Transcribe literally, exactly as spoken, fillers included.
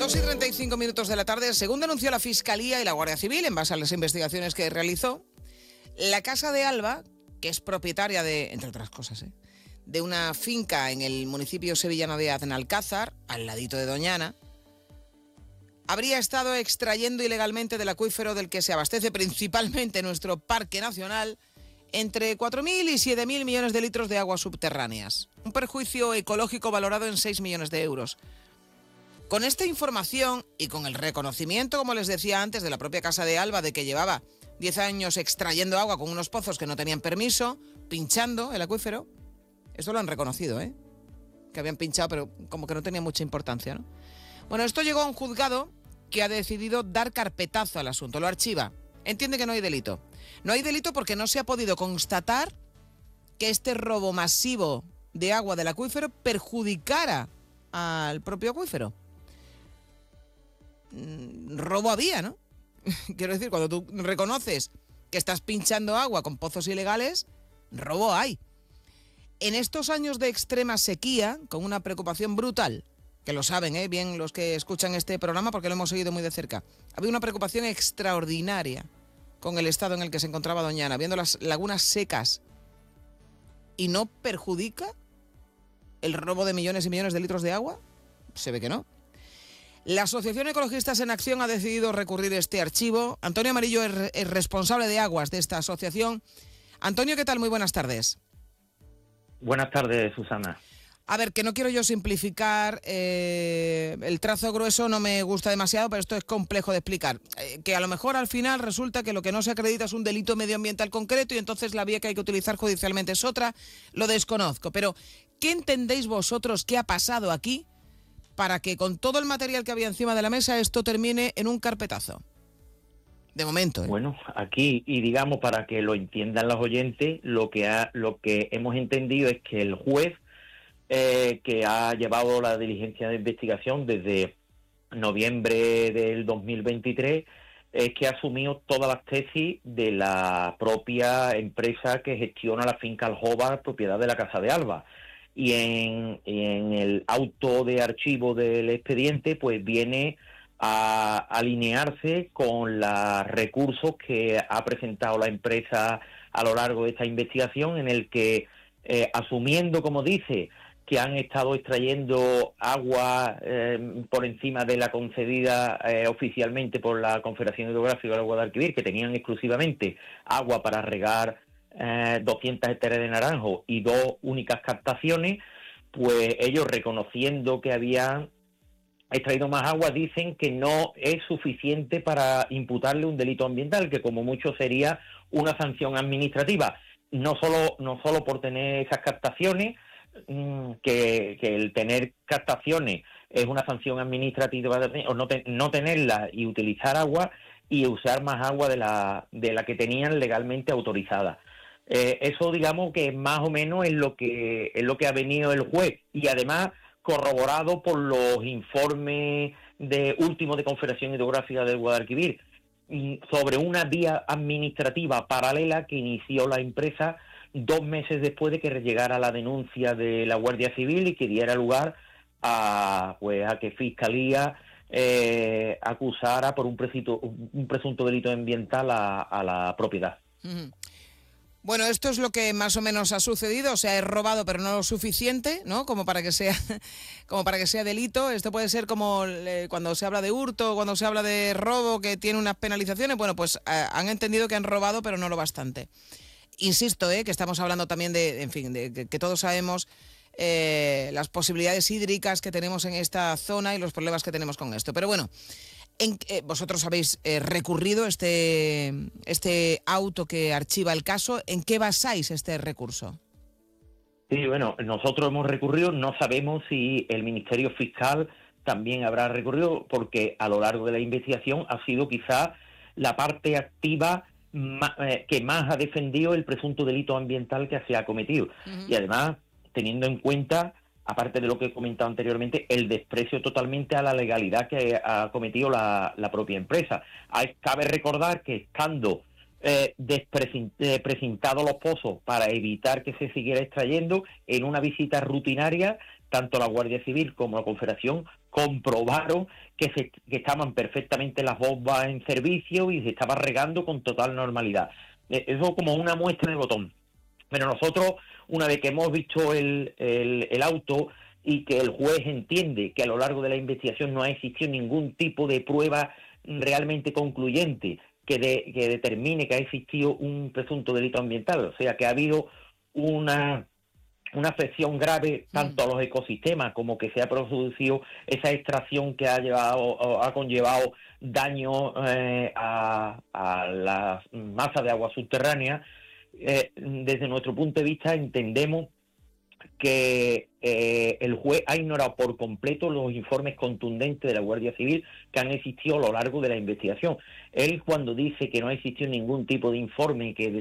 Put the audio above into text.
dos y treinta y cinco minutos de la tarde, según denunció la Fiscalía y la Guardia Civil, en base a las investigaciones que realizó, la Casa de Alba, que es propietaria de, entre otras cosas, ¿eh? de una finca en el municipio sevillano de Aznalcázar, al ladito de Doñana, habría estado extrayendo ilegalmente del acuífero del que se abastece principalmente nuestro parque nacional entre cuatro mil y siete mil millones de litros de aguas subterráneas. Un perjuicio ecológico valorado en seis millones de euros. Con esta información y con el reconocimiento, como les decía antes, de la propia Casa de Alba, de que llevaba diez años extrayendo agua con unos pozos que no tenían permiso, pinchando el acuífero, esto lo han reconocido, ¿eh? Que habían pinchado, pero como que no tenía mucha importancia, ¿no? Bueno, esto llegó a un juzgado que ha decidido dar carpetazo al asunto, lo archiva. Entiende que no hay delito. No hay delito porque no se ha podido constatar que este robo masivo de agua del acuífero perjudicara al propio acuífero. Robo había, ¿no? Quiero decir, cuando tú reconoces que estás pinchando agua con pozos ilegales, robo hay. En estos años de extrema sequía, con una preocupación brutal, que lo saben, ¿eh? bien los que escuchan este programa porque lo hemos seguido muy de cerca, había una preocupación extraordinaria con el estado en el que se encontraba Doñana, viendo las lagunas secas, y no perjudica el robo de millones y millones de litros de agua. Se ve que no. La Asociación Ecologistas en Acción ha decidido recurrir este archivo. Antonio Amarillo es, es responsable de aguas de esta asociación. Antonio, ¿qué tal? Muy buenas tardes. Buenas tardes, Susana. A ver, que no quiero yo simplificar, eh, el trazo grueso no me gusta demasiado, pero esto es complejo de explicar. Eh, que a lo mejor al final resulta que lo que no se acredita es un delito medioambiental concreto y entonces la vía que hay que utilizar judicialmente es otra, lo desconozco. Pero, ¿qué entendéis vosotros que ha pasado aquí para que con todo el material que había encima de la mesa esto termine en un carpetazo? De momento, ¿eh? Bueno, aquí, y digamos para que lo entiendan los oyentes, lo que, ha, lo que hemos entendido es que el juez eh, que ha llevado la diligencia de investigación desde noviembre del dos mil veintitrés es que ha asumido todas las tesis de la propia empresa que gestiona la finca Aljóvar, propiedad de la Casa de Alba. Y en, en el auto de archivo del expediente pues viene a alinearse con los recursos que ha presentado la empresa a lo largo de esta investigación, en el que, eh, asumiendo, como dice, que han estado extrayendo agua eh, por encima de la concedida eh, oficialmente por la Confederación Hidrográfica del Guadalquivir, que tenían exclusivamente agua para regar eh, doscientas hectáreas de naranjo y dos únicas captaciones, pues ellos, reconociendo que habían extraído más agua, dicen que no es suficiente para imputarle un delito ambiental, que como mucho sería una sanción administrativa, no solo, no solo por tener esas captaciones, que, que el tener captaciones es una sanción administrativa, o no, te, no tenerlas y utilizar agua y usar más agua de la, de la que tenían legalmente autorizada. Eh, eso, digamos, que más o menos es lo que es lo que ha venido el juez, y además corroborado por los informes de último de Confederación Hidrográfica del Guadalquivir sobre una vía administrativa paralela que inició la empresa dos meses después de que llegara la denuncia de la Guardia Civil y que diera lugar a, pues, a que Fiscalía eh, acusara por un presunto, un presunto delito ambiental a, a la propiedad. Uh-huh. Bueno, esto es lo que más o menos ha sucedido, o sea, es robado pero no lo suficiente, ¿no? Como para que sea, como para que sea delito. Esto puede ser como eh, cuando se habla de hurto, cuando se habla de robo que tiene unas penalizaciones. Bueno, pues eh, han entendido que han robado pero no lo bastante. Insisto, eh, que estamos hablando también de, en fin, de que, que todos sabemos eh, las posibilidades hídricas que tenemos en esta zona y los problemas que tenemos con esto. Pero bueno, en, eh, vosotros habéis eh, recurrido este, este auto que archiva el caso. ¿En qué basáis este recurso? Sí, bueno, nosotros hemos recurrido, no sabemos si el Ministerio Fiscal también habrá recurrido, porque a lo largo de la investigación ha sido quizá la parte activa más, eh, que más ha defendido el presunto delito ambiental que se ha cometido. Uh-huh. Y además, teniendo en cuenta, aparte de lo que he comentado anteriormente, el desprecio totalmente a la legalidad que ha cometido la, la propia empresa. Hay, cabe recordar que estando eh, desprecintados los pozos para evitar que se siguiera extrayendo, en una visita rutinaria, tanto la Guardia Civil como la Confederación comprobaron que, se, que estaban perfectamente las bombas en servicio y se estaba regando con total normalidad. Eso como una muestra de botón. Pero nosotros, una vez que hemos visto el, el, el auto y que el juez entiende que a lo largo de la investigación no ha existido ningún tipo de prueba realmente concluyente que, de, que determine que ha existido un presunto delito ambiental, o sea, que ha habido una... una afección grave tanto a los ecosistemas como que se ha producido esa extracción que ha llevado ha conllevado daño eh, a, a la masa de agua subterránea. Eh, desde nuestro punto de vista entendemos que eh, el juez ha ignorado por completo los informes contundentes de la Guardia Civil que han existido a lo largo de la investigación. Él, cuando dice que no ha existido ningún tipo de informe que